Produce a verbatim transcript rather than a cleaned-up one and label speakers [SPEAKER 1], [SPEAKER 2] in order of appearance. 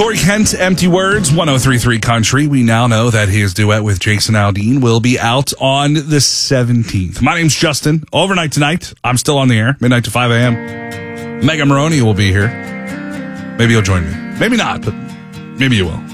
[SPEAKER 1] Corey Kent, Empty Words, one oh three point three Country. We now know that his duet with Jason Aldean will be out on the seventeenth. My name's Justin. Overnight tonight, I'm still on the air, midnight to five a.m. Megan Maroney will be here. Maybe you'll join me. Maybe not, but maybe you will.